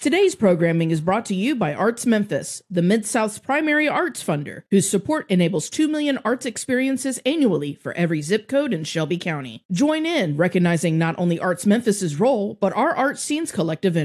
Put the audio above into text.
Today's programming is brought to you by Arts Memphis, the Mid-South's primary arts funder, whose support enables 2 million arts experiences annually for every zip code in Shelby County. Join in, recognizing not only Arts Memphis's role, but our art scene's collective energy.